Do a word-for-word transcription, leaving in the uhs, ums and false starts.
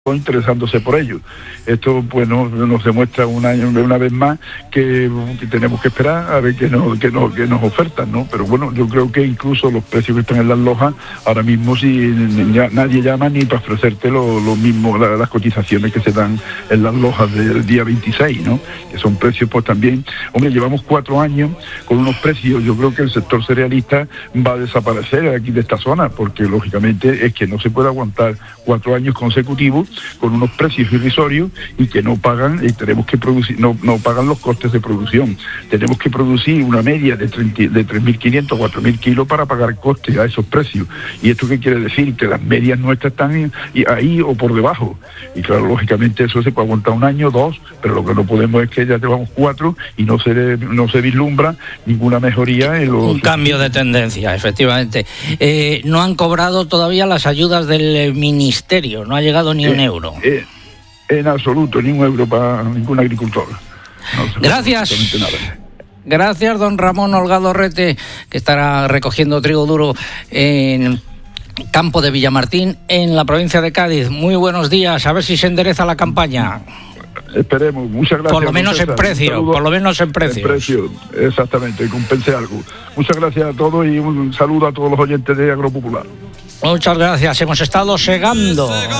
interesándose por ello. Esto pues no, nos demuestra un año, una vez más que, que tenemos que esperar a ver qué nos, que nos, que nos ofertan, ¿no? Pero bueno, yo creo que incluso los precios que están en las lojas, ahora mismo si ya, nadie llama ni para ofrecerte lo, lo mismo, la, las cotizaciones que se dan en las lojas del día veintiséis, ¿no? Que son precios pues también, hombre, llevamos cuatro años con unos precios, yo creo que el sector cerealista va a desaparecer aquí de esta zona, porque lógicamente es que no se puede aguantar cuatro años consecutivos con unos precios irrisorios y que no pagan, y tenemos que producir, no, no pagan los costes de producción. Tenemos que producir una media de, de tres mil quinientos, cuatro mil kilos para pagar costes a esos precios. ¿Y esto qué quiere decir? Que las medias nuestras están ahí o por debajo. Y claro, lógicamente eso se puede aguantar un año, dos, pero lo que no podemos es que ya llevamos cuatro y no se, no se vislumbra ninguna mejoría en los... Un cambio de tendencia, efectivamente. Eh, no han cobrado todavía las ayudas del ministerio, no ha llegado ni eh, un euro. Eh, en absoluto, ni un euro para ningún agricultor. No Gracias. Gracias, don Ramón Holgado Rete, que estará recogiendo trigo duro en Campo de Villamartín, en la provincia de Cádiz. Muy buenos días, a ver si se endereza la campaña. Esperemos, muchas gracias. Por lo menos en precio, por lo menos en precio. En precio, exactamente, compense algo. Muchas gracias a todos y un saludo a todos los oyentes de Agropopular. Muchas gracias, hemos estado segando